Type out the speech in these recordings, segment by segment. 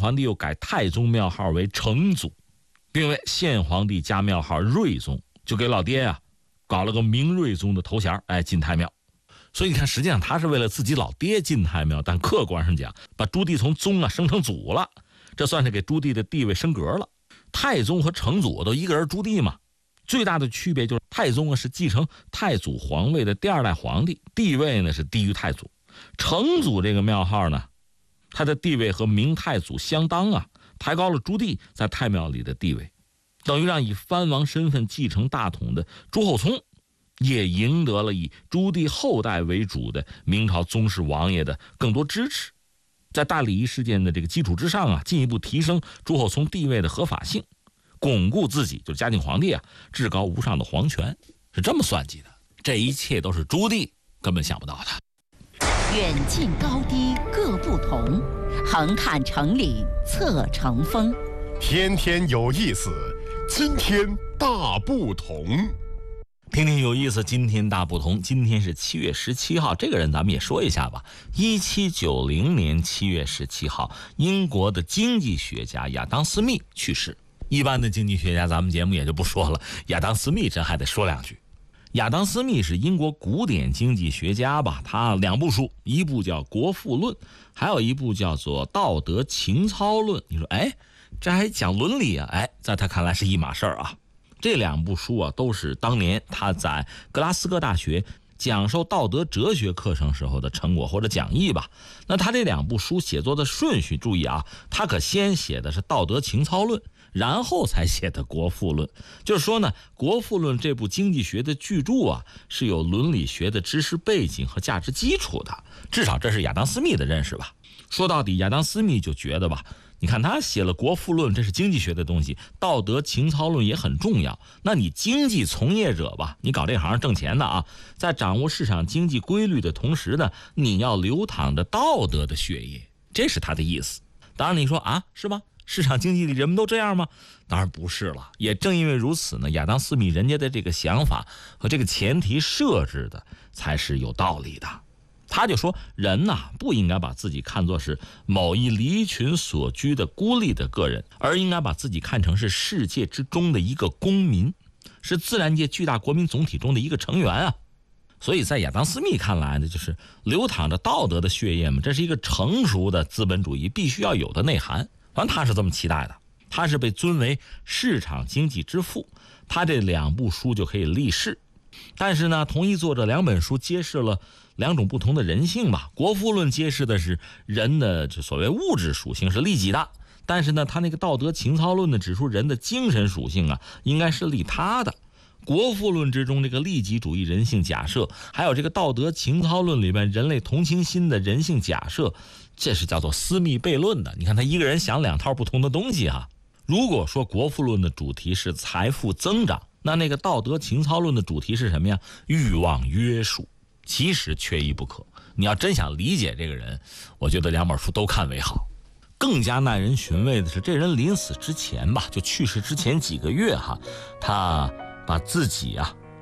皇帝又改太宗庙号为成祖，并为献皇帝加庙号睿宗，就给老爹搞了个明睿宗的头衔，进太庙。所以你看，实际上他是为了自己老爹进太庙，但客观上讲，把朱棣从宗升成祖了，这算是给朱棣的地位升格了。太宗和成祖都一个人朱棣嘛，最大的区别就是太宗是继承太祖皇位的第二代皇帝，地位呢是低于太祖。成祖这个庙号呢，他的地位和明太祖相当抬高了朱棣在太庙里的地位，等于让以藩王身份继承大统的朱厚熜也赢得了以朱棣后代为主的明朝宗室王爷的更多支持，在大礼仪事件的这个基础之上进一步提升朱厚熜地位的合法性，巩固自己就是嘉靖皇帝至高无上的皇权，是这么算计的。这一切都是朱棣根本想不到的。 远近高低各不同，横看成岭侧成峰。 天天有意思，今天大不同。 天天有意思，今天大不同。今天是7月17号，这个人咱们也说一下吧。1790年7月17号，英国的经济学家亚当·斯密去世。一般的经济学家咱们节目也就不说了，亚当·斯密真还得说两句。亚当·斯密是英国古典经济学家吧，他2部书，一部叫《国富论》，还有一部叫做《道德情操论》。你说这还讲伦理在他看来是一码事儿这2部书都是当年他在格拉斯哥大学讲授道德哲学课程时候的成果或者讲义吧。那他这2部书写作的顺序，注意他可先写的是《道德情操论》，然后才写的《国富论》。就是说呢，《国富论》这部经济学的巨著是有伦理学的知识背景和价值基础的，至少这是亚当·斯密的认识吧。说到底，亚当·斯密就觉得吧，你看他写了《国富论》，这是经济学的东西，《道德情操论》也很重要。那你经济从业者吧，你搞这行挣钱的在掌握市场经济规律的同时呢，你要流淌着道德的血液，这是他的意思。当然你说是吗？市场经济里人们都这样吗？当然不是了。也正因为如此呢，亚当·斯密人家的这个想法和这个前提设置的才是有道理的。他就说，人不应该把自己看作是某一离群所居的孤立的个人，而应该把自己看成是世界之中的一个公民，是自然界巨大国民总体中的一个成员所以在亚当·斯密看来呢，就是流淌着道德的血液嘛，这是一个成熟的资本主义必须要有的内涵。反正他是这么期待的，他是被尊为市场经济之父，他这2部书就可以立世。但是呢，同一作者2本书揭示了2种不同的人性吧。《国富论》揭示的是人的所谓物质属性是利己的，但是呢，他那个《道德情操论》呢，指出人的精神属性应该是利他的。《国富论》之中这个利己主义人性假设，还有这个《道德情操论》里面人类同情心的人性假设，这是叫做私密悖论的。你看他一个人想2套不同的东西如果说《国富论》的主题是财富增长，那个《道德情操论》的主题是什么呀？欲望约束。其实缺一不可。你要真想理解这个人，我觉得2本书都看为好。更加耐人寻味的是，这人临死之前吧，就去世之前几个月他把自己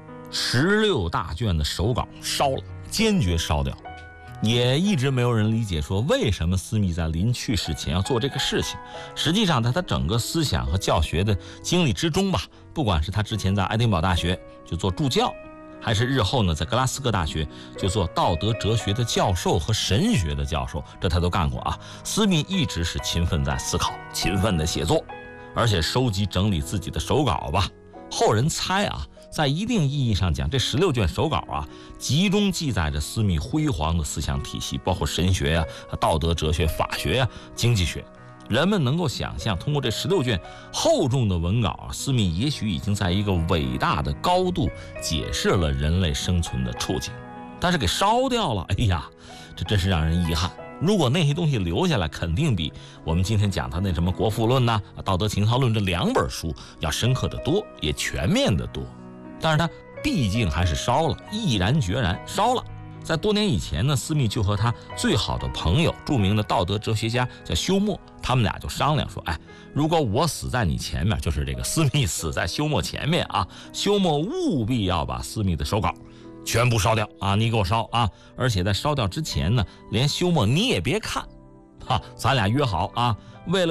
16大卷的手稿烧了，坚决烧掉。也一直没有人理解说为什么斯密在临去世前要做这个事情。实际上在他整个思想和教学的经历之中吧，不管是他之前在爱丁堡大学就做助教，还是日后呢在格拉斯哥大学就做道德哲学的教授和神学的教授，这他都干过斯密一直是勤奋在思考，勤奋的写作，而且收集整理自己的手稿吧。后人猜在一定意义上讲，这16卷手稿集中记载着斯密辉煌的思想体系，包括神学道德哲学、法学经济学。人们能够想象，通过这16卷厚重的文稿，斯密也许已经在一个伟大的高度解释了人类生存的处境，但是给烧掉了。这真是让人遗憾。如果那些东西留下来，肯定比我们今天讲的那什么《国富论》道德情操论》这2本书要深刻的多，也全面的多。但是他毕竟还是烧了，毅然决然烧了。在多年以前呢，斯密就和他最好的朋友，著名的道德哲学家叫休谟，他们俩就商量说，如果我死在你前面，就是这个斯密死在休谟前面休谟务必要把斯密的手稿全部烧掉你给我烧而且在烧掉之前呢，连休谟你也别看咱俩约好为了